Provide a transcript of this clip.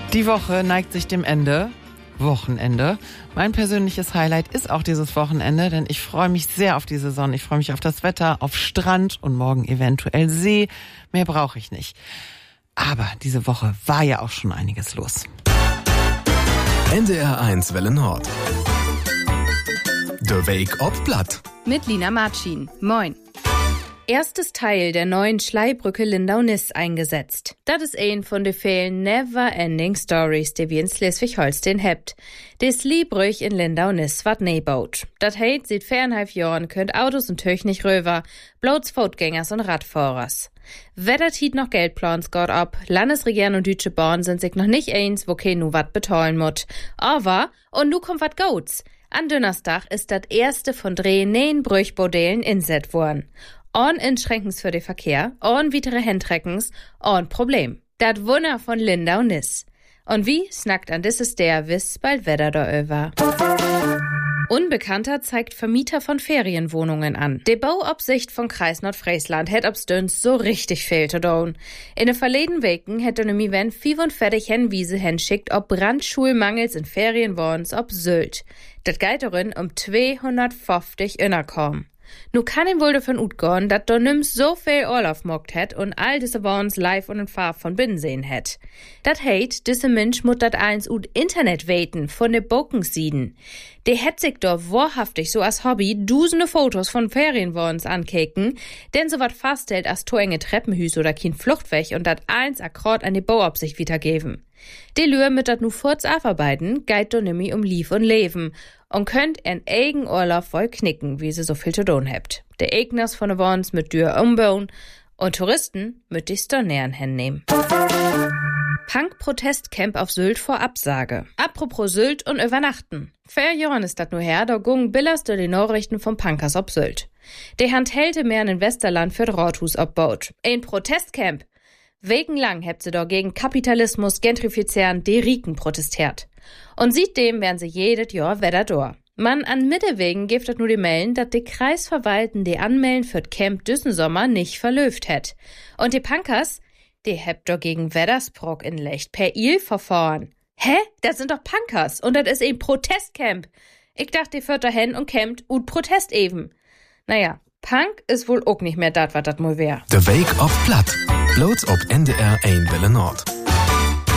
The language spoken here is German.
Die Woche neigt sich dem Ende. Wochenende. Mein persönliches Highlight ist auch dieses Wochenende, denn ich freue mich sehr auf die Saison. Ich freue mich auf das Wetter, auf Strand und morgen eventuell See. Mehr brauche ich nicht. Aber diese Woche war ja auch schon einiges los. NDR1 Welle Nord. Der Weg ob Blatt. Mit Lina Marcin. Moin. Erstes Teil der neuen Schleibrücke Lindau-Niss eingesetzt. Das ist ein von den vielen Never-Ending Stories, die wir in Schleswig-Holstein habt. Die Schleibrück in Lindau-Niss wat nebaut. Das heißt, seit 4,5 Jahren könnt Autos und Töch röver, bloß Fußgängers und Radfahrers. Weder tiet noch Geldplans geht ab, Landesregierung und Deutsche Bahn sind sich noch nicht eins, wo kein nu wat betalen muss. Aber, und nu kommt wat goats. An Donnerstag ist das erste von 3 neuen Brüchbordellen inset worden. On Inschränkens für den Verkehr, on weitere Händreckens, on Problem. Dat Wunder von Lindau-Niss. Und wie snackt an dieses der wiss bald Wetter da über. Unbekannter zeigt Vermieter von Ferienwohnungen an. Die Bauabsicht von Kreis Nordfriesland hätt ob's dünns so richtig fehlte down. In de verleden Weken hätte nämlich wenn 45 Hinwiese hinschickt, ob Brandschulmangels in Ferienwohnens ob Sylt. Dat geht darin 250 innerkommen. Nu kann ihm wohl davon utgehen, dat do nimm so viel Urlaub mockt het und all diese Wohns live und in Farb von binnen sehen het. Dat heit, diese Mensch mut dat eins ut Internet weten von de Bokensieden. De het sich do wahrhaftig so als Hobby dusende Fotos von Ferienwohns ankeken, denn so wat faststellt als to enge Treppenhüs oder kein Fluchtweg und dat eins akkord an die Bauabsicht wiedergeben. De Lühr mit dat nu furz afarbeiten, geit do nimmi Lief und Leben und könnt en eigen Urlaub voll knicken, wie sie so viel zu tun habt. De Egners von de Wohns mit Dür umbauen und Touristen mit die Stornären hinnehmen. Punk-Protestcamp auf Sylt vor Absage. Apropos Sylt und Übernachten. 4 Jahren ist dat nur her, da gung Billers durch die Nachrichten vom Punkers ob Sylt. De Hand hälte mehr in Westerland für Rothus obbaut. Ein Protestcamp. Wegenlang hebt sie doch gegen Kapitalismus, Gentrifizieren, die Riken protestiert. Und seitdem werden sie jedes Jahr wieder da. Man an Mittewegen gibt es nur die Melden, dass die Kreisverwalten die Anmelden für das Camp diesen Sommer nicht verlöft hat. Und die Punkers, die hebt doch gegen Weddersbrock in Lecht per Il-Verfahren. Hä? Das sind doch Punkers und das ist ein Protestcamp. Ich dachte, die führt da hin und campt und Protest eben. Naja, Punk ist wohl auch nicht mehr dat, was dat mal wär. Der Weg ob Blatt. Bloß ob NDR1 Welle Nord.